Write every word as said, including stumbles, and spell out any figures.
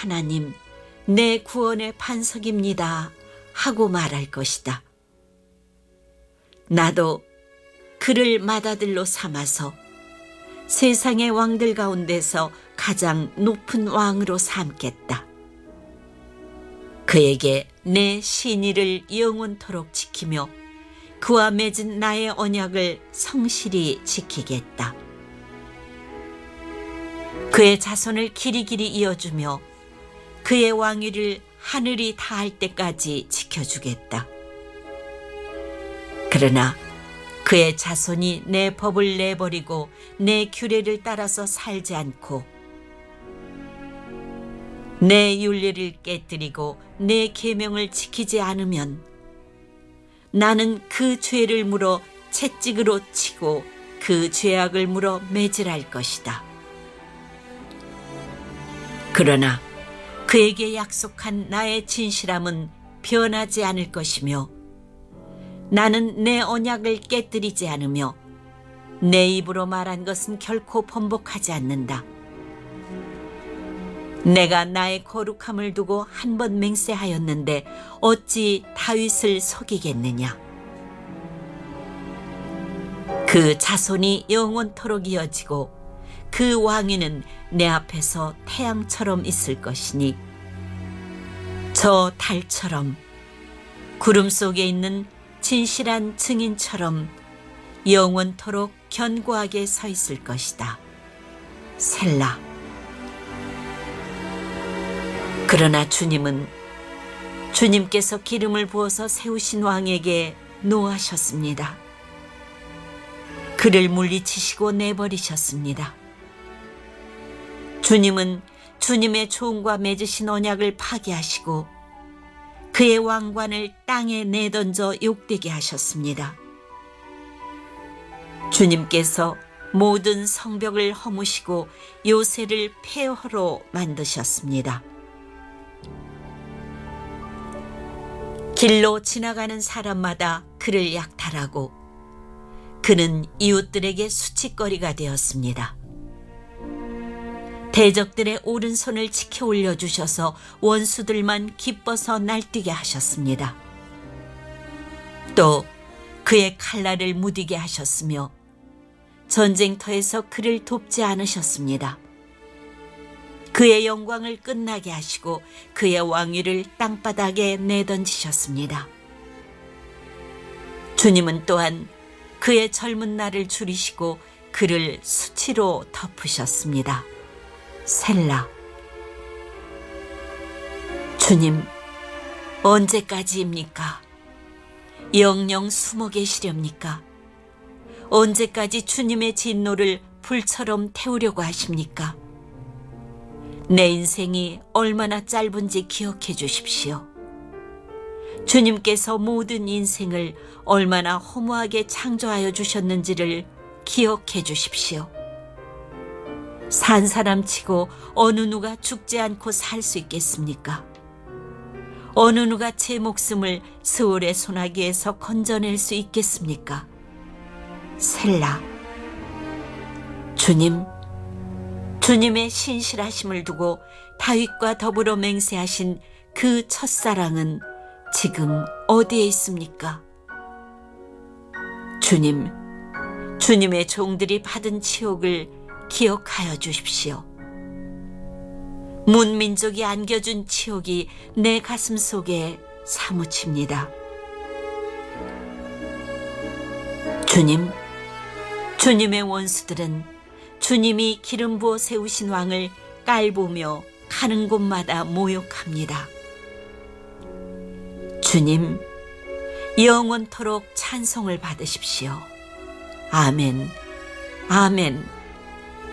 하나님, 내 구원의 반석입니다 하고 말할 것이다. 나도 그를 맏아들로 삼아서 세상의 왕들 가운데서 가장 높은 왕으로 삼겠다. 그에게 내 신의를 영원토록 지키며 그와 맺은 나의 언약을 성실히 지키겠다. 그의 자손을 길이길이 이어주며 그의 왕위를 하늘이 닿을 때까지 지켜주겠다. 그러나 그의 자손이 내 법을 내버리고 내 규례를 따라서 살지 않고 내 윤례를 깨뜨리고 내 계명을 지키지 않으면 나는 그 죄를 물어 채찍으로 치고 그 죄악을 물어 매질할 것이다. 그러나 그에게 약속한 나의 진실함은 변하지 않을 것이며 나는 내 언약을 깨뜨리지 않으며 내 입으로 말한 것은 결코 번복하지 않는다. 내가 나의 거룩함을 두고 한 번 맹세하였는데 어찌 다윗을 속이겠느냐. 그 자손이 영원토록 이어지고 그 왕위는 내 앞에서 태양처럼 있을 것이니 저 달처럼 구름 속에 있는 진실한 증인처럼 영원토록 견고하게 서 있을 것이다. 셀라. 그러나 주님은 주님께서 기름을 부어서 세우신 왕에게 노하셨습니다. 그를 물리치시고 내버리셨습니다. 주님은 주님의 종과 맺으신 언약을 파기하시고 그의 왕관을 땅에 내던져 욕되게 하셨습니다. 주님께서 모든 성벽을 허무시고 요새를 폐허로 만드셨습니다. 길로 지나가는 사람마다 그를 약탈하고 그는 이웃들에게 수치거리가 되었습니다. 대적들의 오른손을 치켜 올려주셔서 원수들만 기뻐서 날뛰게 하셨습니다. 또 그의 칼날을 무디게 하셨으며 전쟁터에서 그를 돕지 않으셨습니다. 그의 영광을 끝나게 하시고 그의 왕위를 땅바닥에 내던지셨습니다. 주님은 또한 그의 젊은 날을 줄이시고 그를 수치로 덮으셨습니다. 셀라. 주님, 언제까지입니까? 영영 숨어 계시렵니까? 언제까지 주님의 진노를 불처럼 태우려고 하십니까? 내 인생이 얼마나 짧은지 기억해 주십시오. 주님께서 모든 인생을 얼마나 허무하게 창조하여 주셨는지를 기억해 주십시오. 산 사람치고 어느 누가 죽지 않고 살 수 있겠습니까? 어느 누가 제 목숨을 스올의 소나기에서 건져낼 수 있겠습니까? 셀라. 주님, 주님의 신실하심을 두고 다윗과 더불어 맹세하신 그 첫사랑은 지금 어디에 있습니까? 주님, 주님의 종들이 받은 치욕을 기억하여 주십시오. 문민족이 안겨준 치욕이 내 가슴 속에 사무칩니다. 주님, 주님의 원수들은 주님이 기름 부어 세우신 왕을 깔보며 가는 곳마다 모욕합니다. 주님, 영원토록 찬송을 받으십시오. 아멘, 아멘.